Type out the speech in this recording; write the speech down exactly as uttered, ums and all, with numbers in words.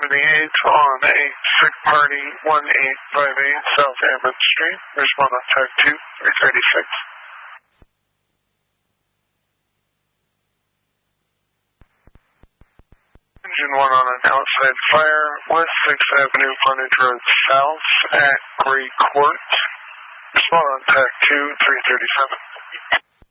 seventy-eight on a sick party one eight five eight South Hammond Street. Respond on tag two, three thirty-six. Engine one on an outside fire, West sixth Avenue, Frontage Road South at Gray Court. Respond on tag two, three thirty-seven.